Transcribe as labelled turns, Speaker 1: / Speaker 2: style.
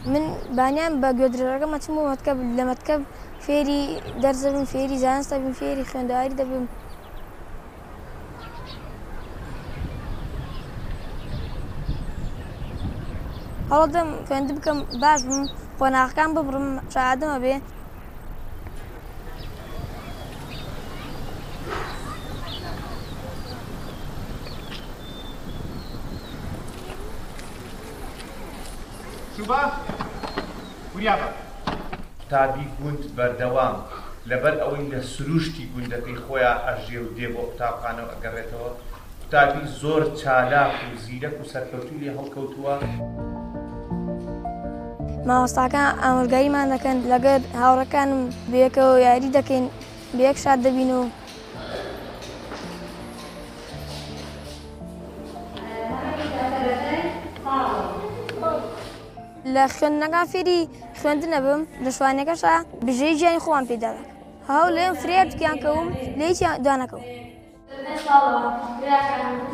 Speaker 1: من بانیان بە گوێدرەکەمە چم و مەکتەب لە مەکتەب فێری دەرس دەبم، فێری زانست دەبم، فێری خوێندەواری دەبم. هەوڵدەم خوێندن بکەم باش بم، قۆناغەکان ببڕم، شایەتمە بێ.
Speaker 2: شوبا وریابە تابی گوند بەردەوام لەبەر ئەوەی لە سروشتی گوندەکەی خۆیان ئەژێ و دێ بۆ قوتابخانەوە ئەگەڕێتەوە. قوتابی زۆر چالاک و زیرەک و سەرکەوتوو لێ هەڵکەوتووە.
Speaker 1: مامۆستاکان ئامۆژگاریمان دەکەن لەگەڵ هاوڕەکانم بەیەکەوە یاری دەکەین، بەیەک شاد دەبین و لە خوێندنەکان فێری خوێندن نەبم، لە شوانەکەشە بژێی ژیانی خۆمان پێدا دەکەم. هەوڵ لێم فرێر تکیان کەوم لە هیچیان دوانەکەوم.